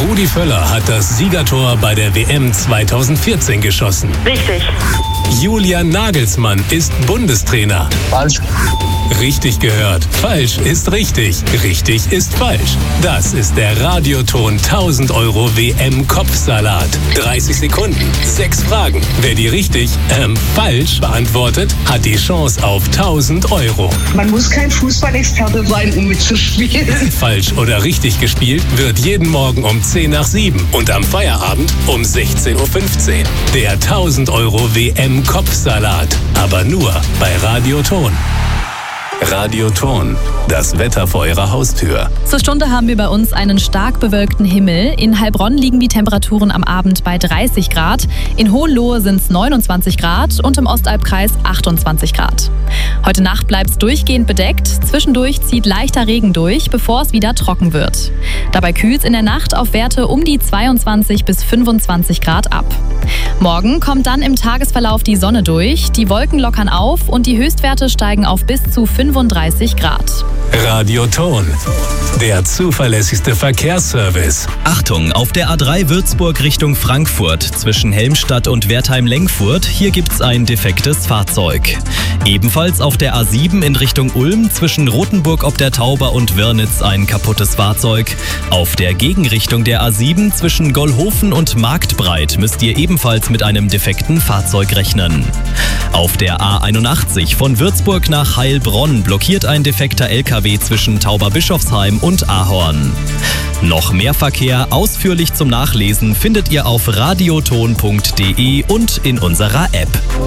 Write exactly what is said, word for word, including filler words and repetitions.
Rudi Völler hat das Siegertor bei der W M zweitausendvierzehn geschossen. Richtig. Julian Nagelsmann ist Bundestrainer. Falsch. Richtig gehört. Falsch ist richtig. Richtig ist falsch. Das ist der Radioton tausend Euro W M-Kopfsalat. dreißig Sekunden, sechs Fragen. Wer die richtig, ähm, falsch beantwortet, hat die Chance auf tausend Euro. Man muss kein Fußballexperte sein, um mitzuspielen. Falsch oder richtig gespielt wird jeden Morgen um zehn nach sieben und am Feierabend um sechzehn Uhr fünfzehn. Der tausend Euro W M-Kopfsalat. Aber nur bei Radioton. Radioton, das Wetter vor Ihrer Haustür. Zur Stunde haben wir bei uns einen stark bewölkten Himmel. In Heilbronn liegen die Temperaturen am Abend bei dreißig Grad. In Hohenlohe sind es neunundzwanzig Grad und im Ostalbkreis achtundzwanzig Grad. Heute Nacht bleibt es durchgehend bedeckt. Zwischendurch zieht leichter Regen durch, bevor es wieder trocken wird. Dabei kühlt es in der Nacht auf Werte um die zweiundzwanzig bis fünfundzwanzig Grad ab. Morgen kommt dann im Tagesverlauf die Sonne durch, die Wolken lockern auf und die Höchstwerte steigen auf bis zu fünfunddreißig Grad. Radioton, der zuverlässigste Verkehrsservice. Achtung, auf der A drei Würzburg Richtung Frankfurt zwischen Helmstadt und Wertheim-Lengfurt, hier gibt's ein defektes Fahrzeug. Ebenfalls auf der A sieben in Richtung Ulm zwischen Rothenburg ob der Tauber und Wörnitz ein kaputtes Fahrzeug. Auf der Gegenrichtung der A sieben zwischen Gollhofen und Marktbreit müsst ihr ebenfalls mit einem defekten Fahrzeug rechnen. Auf der A einundachtzig von Würzburg nach Heilbronn blockiert ein defekter L K W zwischen Tauberbischofsheim und Ahorn. Noch mehr Verkehr ausführlich zum Nachlesen findet ihr auf radioton punkt de und in unserer App.